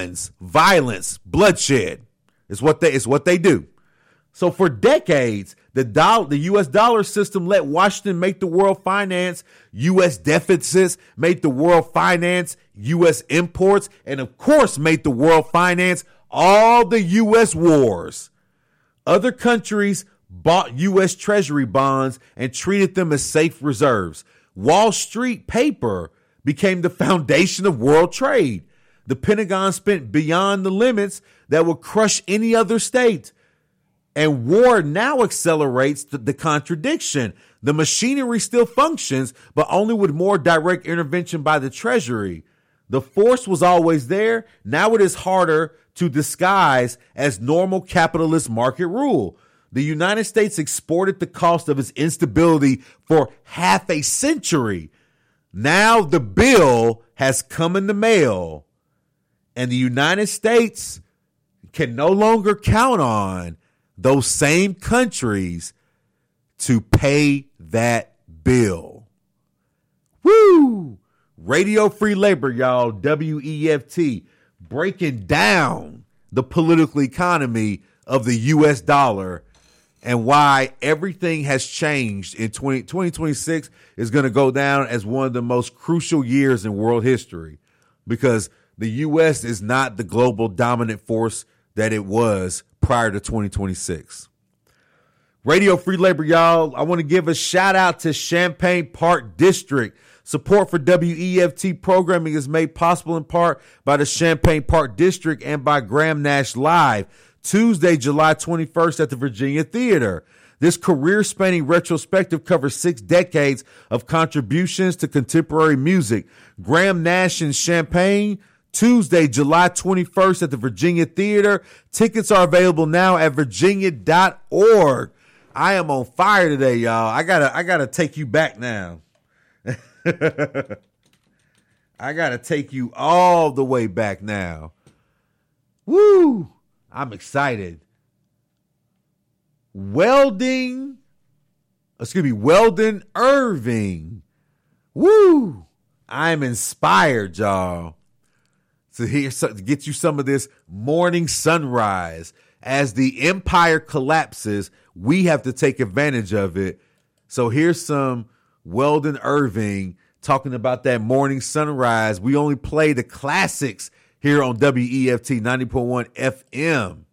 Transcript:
guns, violence, bloodshed. It's what they do. So for decades, the U.S. dollar system let Washington make the world finance U.S. deficits, made the world finance U.S. imports, and of course made the world finance all the U.S. wars. Other countries bought U.S. Treasury bonds and treated them as safe reserves. Wall Street paper became the foundation of world trade. The Pentagon spent beyond the limits that would crush any other state. And war now accelerates the contradiction. The machinery still functions, but only with more direct intervention by the Treasury. The force was always there. Now it is harder to disguise as normal capitalist market rule. The United States exported the cost of its instability for half a century. Now the bill has come in the mail, and the United States can no longer count on those same countries to pay that bill. Woo! Radio Free Labor, y'all, WEFT, breaking down the political economy of the U.S. dollar and why everything has changed in 2026 is going to go down as one of the most crucial years in world history, because the U.S. is not the global dominant force that it was prior to 2026. Radio Free Labor, y'all. I want to give a shout out to Champaign Park District. Support for WEFT programming is made possible in part by the Champaign Park District and by Graham Nash Live, Tuesday, July 21st at the Virginia Theater. This career-spanning retrospective covers 6 decades of contributions to contemporary music. Graham Nash in Champaign, Tuesday, July 21st at the Virginia Theater. Tickets are available now at virginia.org. I am on fire today, y'all. I gotta take you back now. I gotta take you all the way back now. Woo! I'm excited. Weldon Irving. Woo! I'm inspired, y'all. To get you some of this morning sunrise. As the empire collapses, we have to take advantage of it. So here's some Weldon Irving talking about that morning sunrise. We only play the classics here on WEFT 90.1 FM.